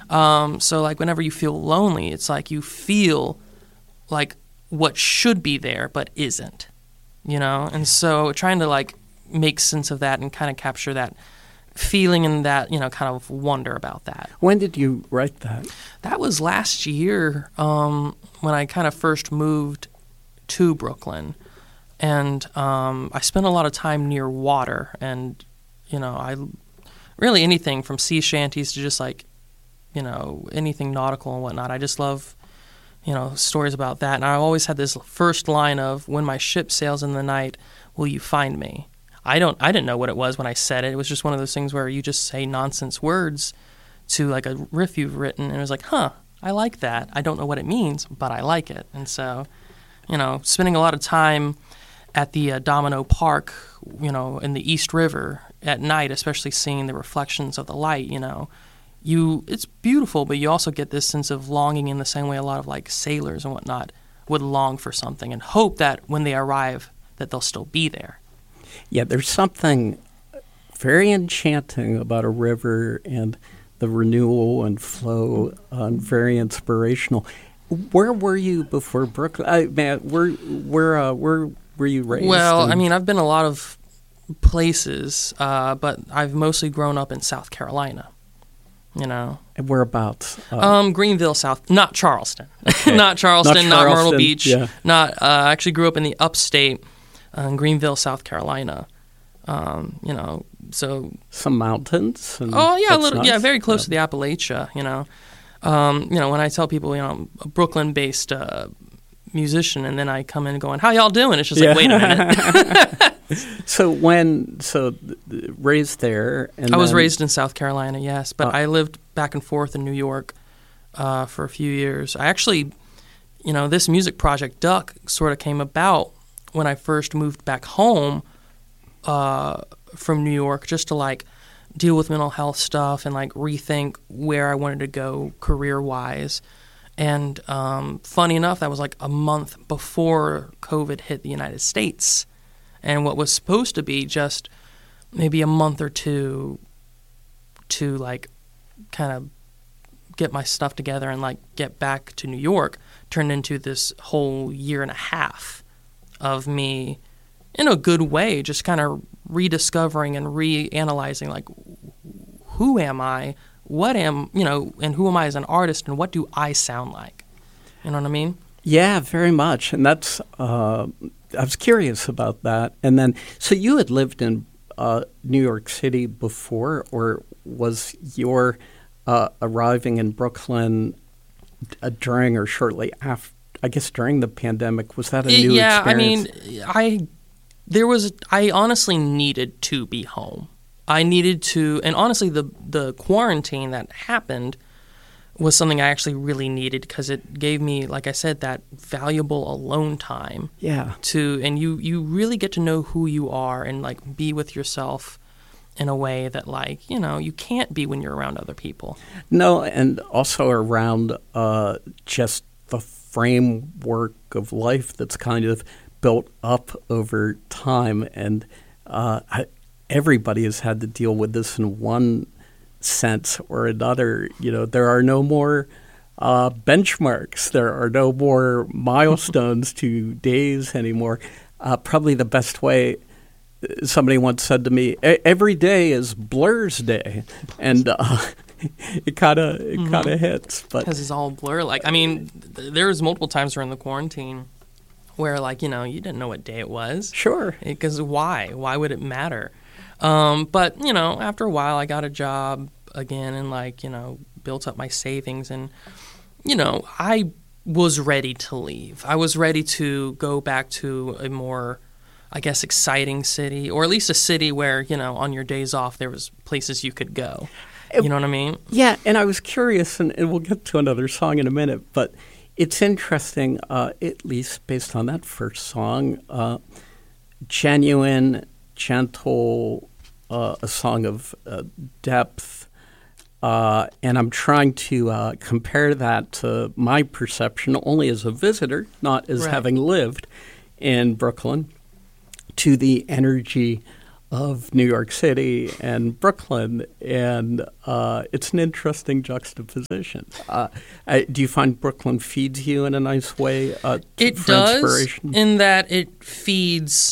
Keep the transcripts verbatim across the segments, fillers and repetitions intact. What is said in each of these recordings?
Um, so like whenever you feel lonely, it's like you feel like what should be there but isn't, you know? And so trying to like make sense of that and kind of capture that feeling and that, you know, kind of wonder about that. When did you write that? That was last year um, when I kind of first moved to Brooklyn. And um, I spent a lot of time near water and, you know, I really anything from sea shanties to just like, you know, anything nautical and whatnot. I just love, you know, stories about that. And I always had this first line of, when my ship sails in the night, will you find me? I don't, I didn't know what it was when I said it. It was just one of those things where you just say nonsense words to like a riff you've written. And it was like, huh, I like that. I don't know what it means, but I like it. And so, you know, spending a lot of time at the uh, Domino Park, you know, in the East River at night, especially seeing the reflections of the light, you know, you it's beautiful, but you also get this sense of longing in the same way a lot of like sailors and whatnot would long for something and hope that when they arrive that they'll still be there. Yeah, there's something very enchanting about a river and the renewal and flow, uh, and very inspirational. Where were you before Brooklyn? I, man, where where uh, where were you raised? Well, in? I mean, I've been a lot of places, uh, but I've mostly grown up in South Carolina. You know, and whereabouts? Uh, um, Greenville, South, not Charleston, okay. not Charleston, not, not Myrtle Beach, yeah. not. Uh, I actually grew up in the upstate, uh, in Greenville, South Carolina. Um, you know, so some mountains. And oh yeah, a little, nice. yeah, very close yeah. to the Appalachia. You know, um, you know, when I tell people, you know, I'm a Brooklyn-based uh, musician, and then I come in going, "How y'all doing?" It's just yeah. like, wait a minute. So when so th- raised there, and I was then, raised in South Carolina, yes, but uh, I lived back and forth in New York uh, for a few years. I actually, you know, this music project Duck sort of came about when I first moved back home uh, from New York, just to like deal with mental health stuff and like rethink where I wanted to go career wise. And um, funny enough, that was like a month before COVID hit the United States. And what was supposed to be just maybe a month or two to like kind of get my stuff together and like get back to New York turned into this whole year and a half of me, in a good way, just kind of rediscovering and reanalyzing like, who am I? What am, you know, and who am I as an artist, and what do I sound like? You know what I mean? Yeah, very much. And that's, uh, I was curious about that. And then, so you had lived in uh, New York City before, or was your uh, arriving in Brooklyn uh, during or shortly after, I guess during the pandemic, was that a new yeah, experience? I mean, I, there was, I honestly needed to be home. I needed to, and honestly, the the quarantine that happened was something I actually really needed, because it gave me, like I said, that valuable alone time. Yeah. To and you you really get to know who you are and like be with yourself in a way that, like, you know, you can't be when you're around other people. No, and also around uh, just the framework of life that's kind of built up over time, and uh, I, everybody has had to deal with this in one sense or another. You know, there are no more uh, benchmarks. There are no more milestones to days anymore. Uh, probably the best way, somebody once said to me, every day is Blur's day. And uh, it kind of it kind of mm-hmm. hits. But because it's all blur. Like, I mean, th- there was multiple times during the quarantine where, like, you know, you didn't know what day it was. Sure. Because why? Why would it matter? Um, but, you know, after a while, I got a job again and, like, you know, built up my savings. And, you know, I was ready to leave. I was ready to go back to a more, I guess, exciting city, or at least a city where, you know, on your days off, there was places you could go. You know what I mean? Yeah, and I was curious, and, and we'll get to another song in a minute, but it's interesting, uh, at least based on that first song, uh, genuine, gentle, uh, a song of uh, depth, uh, and I'm trying to uh, compare that to my perception, only as a visitor, not as right. having lived in Brooklyn, to the energy of New York City and Brooklyn, and uh, it's an interesting juxtaposition. Uh, I, do you find Brooklyn feeds you in a nice way? Uh, to, It for does, inspiration? in that it feeds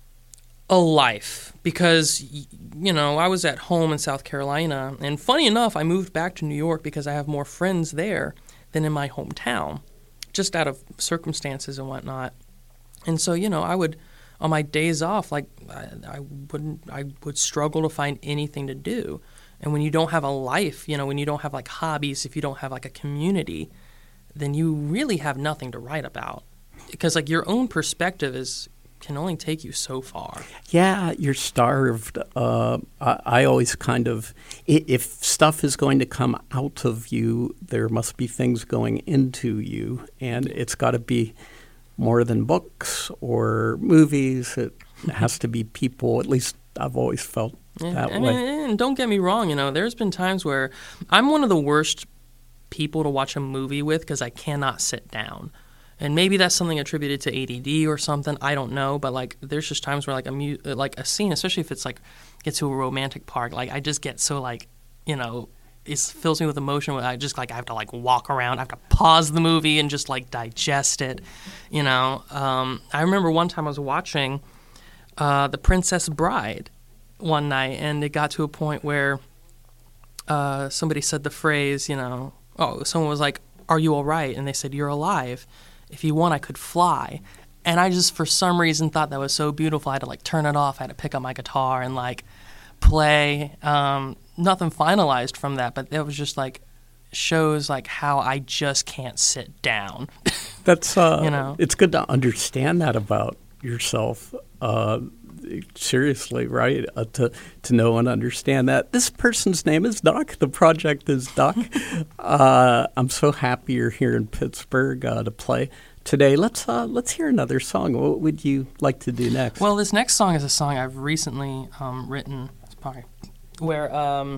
a life. Because, y- you know, I was at home in South Carolina, and funny enough, I moved back to New York because I have more friends there than in my hometown, just out of circumstances and whatnot. And so, you know, I would, on my days off, like, I, I wouldn't, I would struggle to find anything to do. And when you don't have a life, you know, when you don't have, like, hobbies, if you don't have, like, a community, then you really have nothing to write about. Because, like, your own perspective is can only take you so far. Yeah, you're starved. Uh, I, I always kind of, i- if stuff is going to come out of you, there must be things going into you, and it's got to be more than books or movies. It has to be people. At least I've always felt Yeah, that and, way. and don't get me wrong, you know, there's been times where I'm one of the worst people to watch a movie with because I cannot sit down. And maybe that's something attributed to A D D or something. I don't know, but like, there's just times where like a mu- like a scene, especially if it's like gets to a romantic part, like I just get so like, you know, it fills me with emotion. Where I just like I have to like walk around, I have to pause the movie and just like digest it, you know. Um, I remember one time I was watching uh, The Princess Bride one night, and it got to a point where uh, somebody said the phrase, you know, oh, someone was like, "Are you all right?" And they said, "You're alive. If you want, I could fly." And I just, for some reason, thought that was so beautiful. I had to, like, turn it off. I had to pick up my guitar and, like, play. Um, nothing finalized from that, but it was just, like, shows, like, how I just can't sit down. That's uh, You know. It's good to understand that about yourself. Uh, seriously, right? Uh, to to know and understand that this person's name is Duck. The project is Duck. uh, I'm so happy you're here in Pittsburgh uh, to play today. Let's uh, let's hear another song. What would you like to do next? Well, this next song is a song I've recently um, written, sorry, where, um,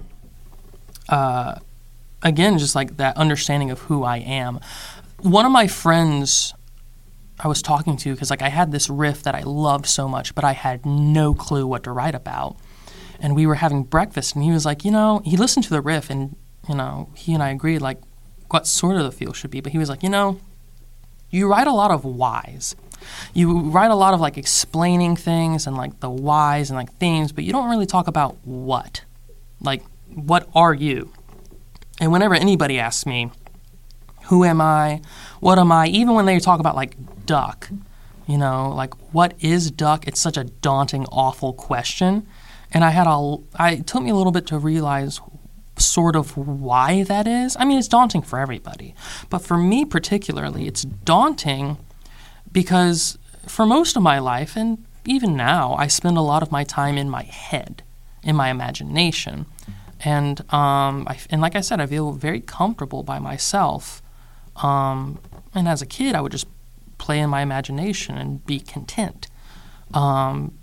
uh, again, just like that understanding of who I am. One of my friends I was talking to, because like I had this riff that I loved so much, but I had no clue what to write about. And we were having breakfast, and he was like, you know, he listened to the riff, and, you know, he and I agreed, like, what sort of the feel should be. But he was like, you know, you write a lot of whys. You write a lot of, like, explaining things and, like, the whys and, like, themes, but you don't really talk about what. Like, what are you? And whenever anybody asks me, who am I? What am I? Even when they talk about, like, Duck, you know, like, what is Duck? It's such a daunting, awful question. And I had a, I, it took me a little bit to realize sort of why that is. I mean, it's daunting for everybody. But for me particularly, it's daunting because for most of my life, and even now, I spend a lot of my time in my head, in my imagination. And, um, I, and like I said, I feel very comfortable by myself. Um, and as a kid, I would just play in my imagination and be content. Um,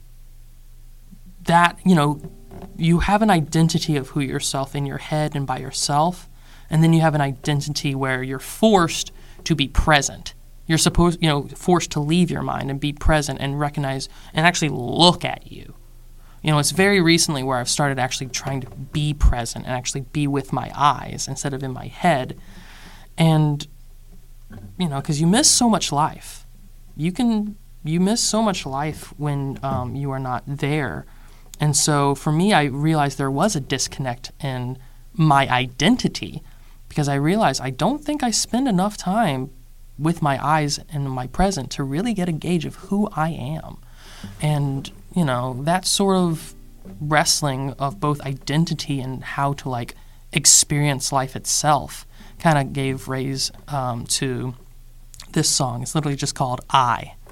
that, you know, you have an identity of who yourself in your head and by yourself, and then you have an identity where you're forced to be present. You're supposed, you know, forced to leave your mind and be present and recognize and actually look at you. You know, it's very recently where I've started actually trying to be present and actually be with my eyes instead of in my head. And you know, because you miss so much life. You can, you miss so much life when um, you are not there. And so for me, I realized there was a disconnect in my identity because I realized I don't think I spend enough time with my eyes and my present to really get a gauge of who I am. And, you know, that sort of wrestling of both identity and how to, like, experience life itself kind of gave rise um, to this song. It's literally just called I.